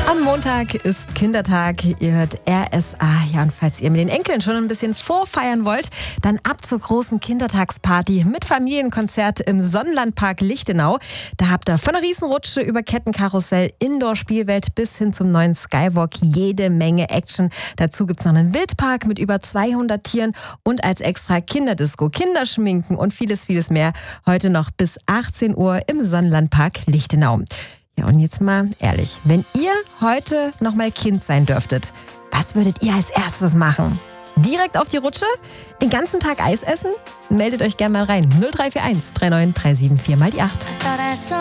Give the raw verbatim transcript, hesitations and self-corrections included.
Am Montag ist Kindertag, ihr hört R S A. Ja, und falls ihr mit den Enkeln schon ein bisschen vorfeiern wollt, dann ab zur großen Kindertagsparty mit Familienkonzert im Sonnenlandpark Lichtenau. Da habt ihr von der Riesenrutsche über Kettenkarussell, Indoor-Spielwelt bis hin zum neuen Skywalk jede Menge Action. Dazu gibt's noch einen Wildpark mit über zweihundert Tieren und als extra Kinderdisco, Kinderschminken und vieles, vieles mehr. Heute noch bis achtzehn Uhr im Sonnenlandpark Lichtenau. Ja, und jetzt mal ehrlich, wenn ihr heute noch mal Kind sein dürftet, was würdet ihr als erstes machen? Direkt auf die Rutsche? Den ganzen Tag Eis essen? Meldet euch gerne mal rein. null drei vier eins drei neun drei sieben vier mal die acht.